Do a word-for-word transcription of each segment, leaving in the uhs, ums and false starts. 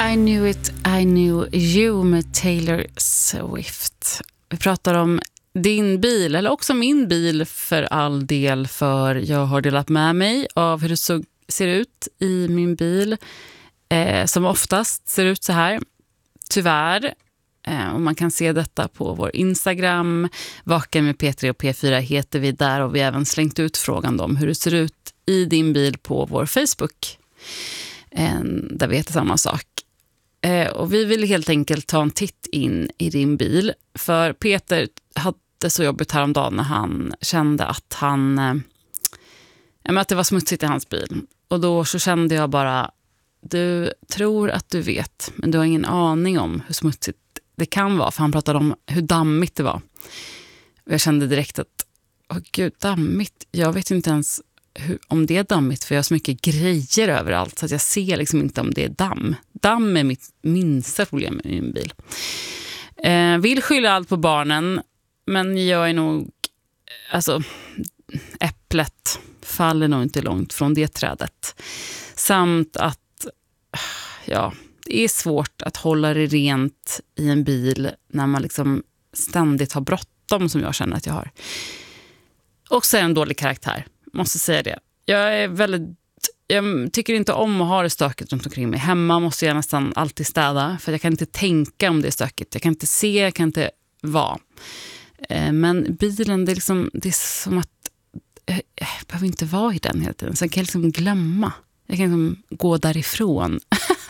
I knew it, I knew you med Taylor Swift. Vi pratar om din bil, eller också min bil för all del, för jag har delat med mig av hur det så, ser ut i min bil, eh, som oftast ser ut så här, tyvärr. Eh, och man kan se detta på vår Instagram, Vaken med P tre och P fyra heter vi där, och vi har även slängt ut frågan om hur det ser ut i din bil på vår Facebook, eh, där vi heter samma sak. Eh, och vi vill helt enkelt ta en titt in i din bil, för Peter hade så jobbigt häromdagen när han kände att han eh, att det var smutsigt i hans bil. Och då så kände jag bara, du tror att du vet, men du har ingen aning om hur smutsigt det kan vara, för han pratade om hur dammigt det var. Och jag kände direkt att, åh gud, dammigt, jag vet inte ens hur, om det är dammigt, för jag har så mycket grejer överallt så att jag ser liksom inte om det är damm. Damm är mitt minsta problem i min bil. Eh, vill skylla allt på barnen, men jag är nog, alltså, äpplet faller nog inte långt från det trädet. Samt att, ja, det är svårt att hålla det rent i en bil när man liksom ständigt har bråttom, som jag känner att jag har. Och så är en dålig karaktär, måste säga det. Jag är väldigt, jag tycker inte om att ha det stökigt runt omkring mig. Hemma måste jag nästan alltid städa, för jag kan inte tänka om det är stökigt. Jag kan inte se, jag kan inte vara. Men bilen, det är liksom, det är som att jag, jag behöver inte vara i den hela tiden. Så jag kan liksom glömma. Jag kan liksom gå därifrån.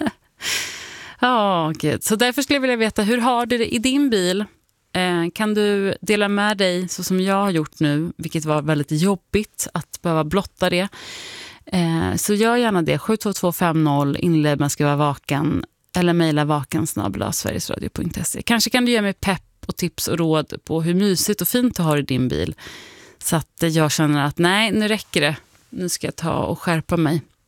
Ja, gud. Så därför skulle jag vilja veta, hur har du det i din bil? Eh, kan du dela med dig så som jag har gjort nu, vilket var väldigt jobbigt att behöva blotta det. Eh, så gör gärna det. sju två två fem noll, inled med ska vara vaken, eller mejla vaken snabel-a sverigesradio punkt se. Kanske kan du ge mig pepp och tips och råd på hur mysigt och fint du har i din bil, så att jag känner att nej, nu räcker det. Nu ska jag ta och skärpa mig.